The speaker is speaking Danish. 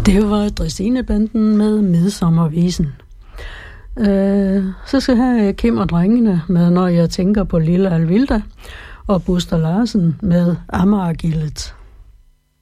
Det var Dræsinebanden med Midsommervisen. Så skal jeg have Kim og drengene med Når jeg tænker på Lille Alvilda, og Buster Larsen med Amagergildet.